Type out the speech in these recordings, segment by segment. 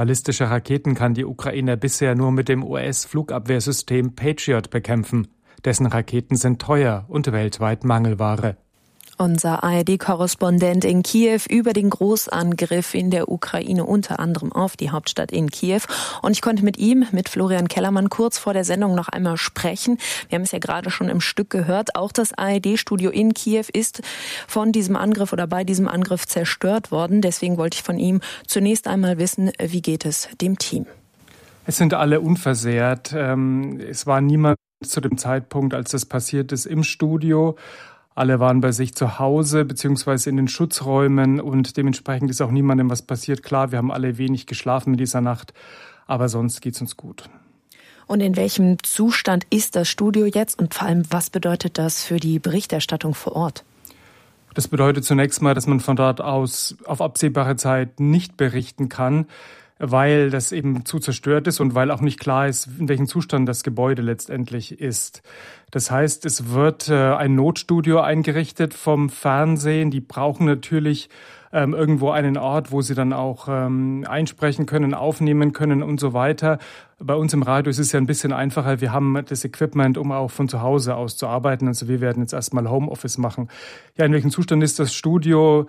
Ballistische Raketen kann die Ukraine bisher nur mit dem US-Flugabwehrsystem Patriot bekämpfen. Dessen Raketen sind teuer und weltweit Mangelware. Unser ARD-Korrespondent in Kiew über den Großangriff in der Ukraine, unter anderem auf die Hauptstadt in Kiew. Und ich konnte mit ihm, mit Florian Kellermann, kurz vor der Sendung noch einmal sprechen. Wir haben es ja gerade schon im Stück gehört. Auch das ARD-Studio in Kiew ist von diesem Angriff oder bei diesem Angriff zerstört worden. Deswegen wollte ich von ihm zunächst einmal wissen, wie geht es dem Team? Es sind alle unversehrt. Es war niemand zu dem Zeitpunkt, als das passiert ist, im Studio. Alle waren bei sich zu Hause beziehungsweise in den Schutzräumen und dementsprechend ist auch niemandem was passiert. Klar, wir haben alle wenig geschlafen in dieser Nacht, aber sonst geht's uns gut. Und in welchem Zustand ist das Studio jetzt und vor allem, was bedeutet das für die Berichterstattung vor Ort? Das bedeutet zunächst mal, dass man von dort aus auf absehbare Zeit nicht berichten kann, weil das eben zu zerstört ist und weil auch nicht klar ist, in welchem Zustand das Gebäude letztendlich ist. Das heißt, es wird ein Notstudio eingerichtet vom Fernsehen. Die brauchen natürlich irgendwo einen Ort, wo sie dann auch einsprechen können, aufnehmen können und so weiter. Bei uns im Radio ist es ja ein bisschen einfacher. Wir haben das Equipment, um auch von zu Hause aus zu arbeiten. Also wir werden jetzt erstmal Homeoffice machen. Ja, in welchem Zustand ist das Studio?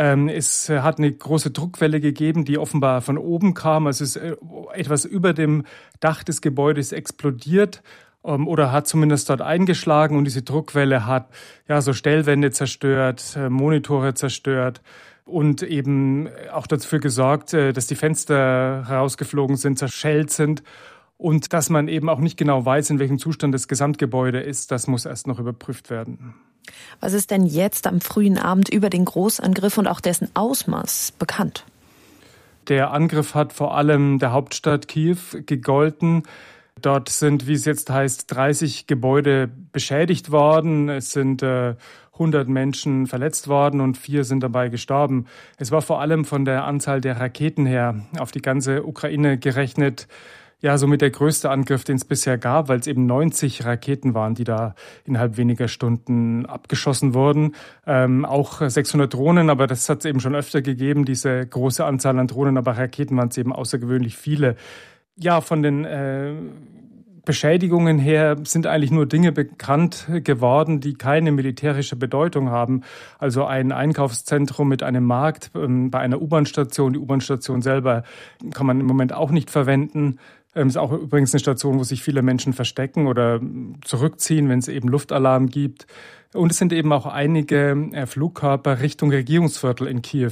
Es hat eine große Druckwelle gegeben, die offenbar von oben kam. Also es ist etwas über dem Dach des Gebäudes explodiert oder hat zumindest dort eingeschlagen. Und diese Druckwelle hat ja so Stellwände zerstört, Monitore zerstört. Und eben auch dafür gesorgt, dass die Fenster herausgeflogen sind, zerschellt sind und dass man eben auch nicht genau weiß, in welchem Zustand das Gesamtgebäude ist. Das muss erst noch überprüft werden. Was ist denn jetzt am frühen Abend über den Großangriff und auch dessen Ausmaß bekannt? Der Angriff hat vor allem der Hauptstadt Kiew gegolten. Dort sind, wie es jetzt heißt, 30 Gebäude beschädigt worden. Es sind 100 Menschen verletzt worden und 4 sind dabei gestorben. Es war vor allem von der Anzahl der Raketen her auf die ganze Ukraine gerechnet, ja, somit der größte Angriff, den es bisher gab, weil es eben 90 Raketen waren, die da innerhalb weniger Stunden abgeschossen wurden. Auch 600 Drohnen, aber das hat es eben schon öfter gegeben, diese große Anzahl an Drohnen, aber Raketen waren es eben außergewöhnlich viele. Ja, von den Beschädigungen her sind eigentlich nur Dinge bekannt geworden, die keine militärische Bedeutung haben. Also ein Einkaufszentrum mit einem Markt bei einer U-Bahn-Station. Die U-Bahn-Station selber kann man im Moment auch nicht verwenden. Ist auch übrigens eine Station, wo sich viele Menschen verstecken oder zurückziehen, wenn es eben Luftalarm gibt. Und es sind eben auch einige Flugkörper Richtung Regierungsviertel in Kiew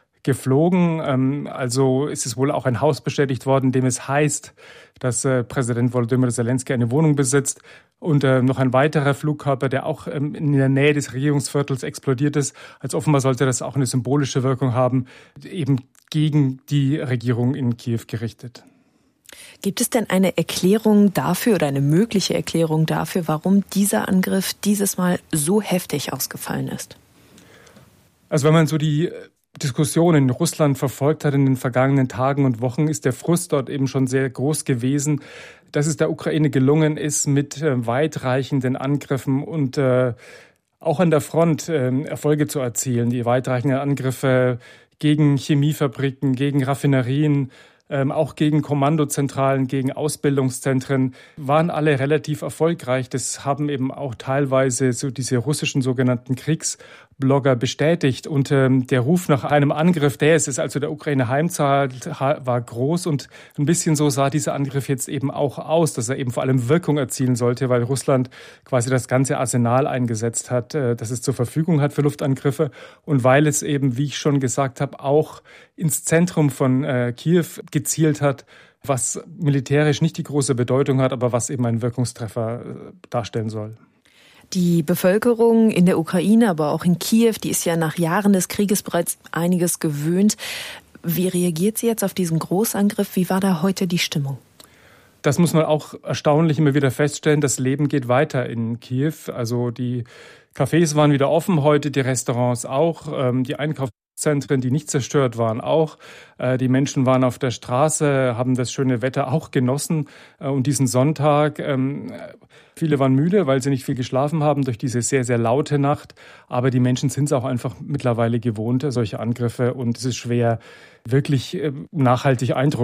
geflogen. Also ist es wohl auch ein Haus beschädigt worden, in dem es heißt, dass Präsident Volodymyr Zelensky eine Wohnung besitzt. Und noch ein weiterer Flugkörper, der auch in der Nähe des Regierungsviertels explodiert ist. Also offenbar sollte das auch eine symbolische Wirkung haben, eben gegen die Regierung in Kiew gerichtet. Gibt es denn eine Erklärung dafür oder eine mögliche Erklärung dafür, warum dieser Angriff dieses Mal so heftig ausgefallen ist? Also wenn man so die Diskussion in Russland verfolgt hat in den vergangenen Tagen und Wochen, ist der Frust dort eben schon sehr groß gewesen, dass es der Ukraine gelungen ist, mit weitreichenden Angriffen und auch an der Front Erfolge zu erzielen. Die weitreichenden Angriffe gegen Chemiefabriken, gegen Raffinerien, auch gegen Kommandozentralen, gegen Ausbildungszentren, waren alle relativ erfolgreich. Das haben eben auch teilweise so diese russischen sogenannten Kriegsblogger bestätigt. Und der Ruf nach einem Angriff, der es ist, also der Ukraine heimzahlt, war groß. Und ein bisschen so sah dieser Angriff jetzt eben auch aus, dass er eben vor allem Wirkung erzielen sollte, weil Russland quasi das ganze Arsenal eingesetzt hat, das es zur Verfügung hat für Luftangriffe. Und weil es eben, wie ich schon gesagt habe, auch ins Zentrum von Kiew gezielt hat, was militärisch nicht die große Bedeutung hat, aber was eben einen Wirkungstreffer darstellen soll. Die Bevölkerung in der Ukraine, aber auch in Kiew, die ist ja nach Jahren des Krieges bereits einiges gewöhnt. Wie reagiert sie jetzt auf diesen Großangriff? Wie war da heute die Stimmung? Das muss man auch erstaunlich immer wieder feststellen. Das Leben geht weiter in Kiew. Also die Cafés waren wieder offen heute, die Restaurants auch, die Einkaufszentren, die nicht zerstört waren, auch. Die Menschen waren auf der Straße, haben das schöne Wetter auch genossen. Und diesen Sonntag, viele waren müde, weil sie nicht viel geschlafen haben durch diese sehr, sehr laute Nacht. Aber die Menschen sind es auch einfach mittlerweile gewohnt, solche Angriffe. Und es ist schwer, wirklich nachhaltig Eindruck